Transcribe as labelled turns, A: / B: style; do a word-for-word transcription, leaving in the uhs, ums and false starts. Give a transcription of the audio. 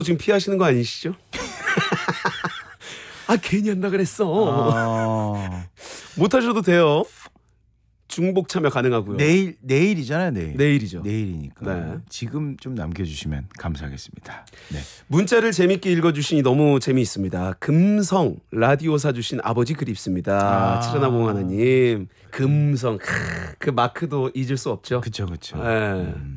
A: 지금 피하시는 거 아니시죠? 아 괜히 한다 그랬어.
B: 아...
A: 못 하셔도 돼요. 중복 참여 가능하고요.
B: 내일 내일이잖아요. 내일.
A: 내일이죠.
B: 내일이니까
A: 네.
B: 지금 좀 남겨주시면 감사하겠습니다. 네.
A: 문자를 재밌게 읽어주시니 너무 재미있습니다. 금성 라디오 사주신 아버지 그립습니다.
B: 아.
A: 칠하나공 하나님. 금성 크, 그 마크도 잊을 수 없죠.
B: 그쵸 그쵸.
A: 네.
B: 음.